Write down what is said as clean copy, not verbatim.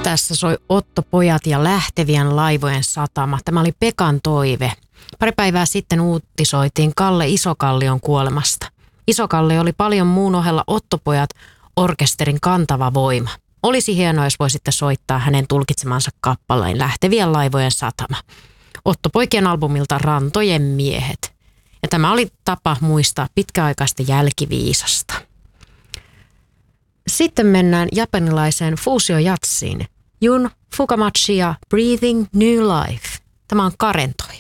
Tässä soi Otto Pojat ja Lähtevien laivojen satama. Tämä oli Pekan toive. Pari päivää sitten uutisoitiin Kalle Isokallion kuolemasta. Isokalli oli paljon muun ohella Otto Pojat orkesterin kantava voima. Olisi hienoa, jos voisitte soittaa hänen tulkitsemansa kappaleen Lähtevien laivojen satama. Otto Poikien albumilta Rantojen miehet. Ja tämä oli tapa muistaa pitkäaikaista jälkiviisasta. Sitten mennään japanilaiseen fuusiojatsiin. Jun Fukamachi ja Breathing New Life. Tämä on Karen toive.